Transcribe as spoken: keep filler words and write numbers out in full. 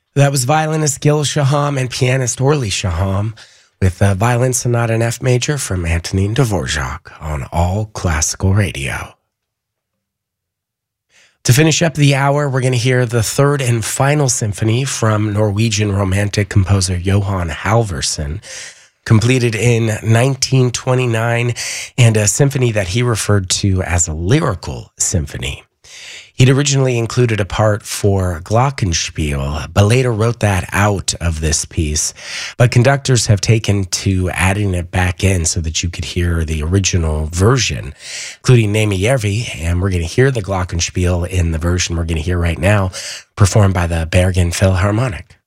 That was violinist Gil Shaham and pianist Orly Shaham with a Violin Sonata in F major from Antonin Dvorak on All Classical Radio. To finish up the hour, we're going to hear the third and final symphony from Norwegian Romantic composer Johan Halvorsen, completed in nineteen twenty-nine, and a symphony that he referred to as a lyrical symphony. He'd originally included a part for Glockenspiel, but later wrote that out of this piece. But conductors have taken to adding it back in so that you could hear the original version, including Naimi Järvi, and we're going to hear the Glockenspiel in the version we're going to hear right now, performed by the Bergen Philharmonic.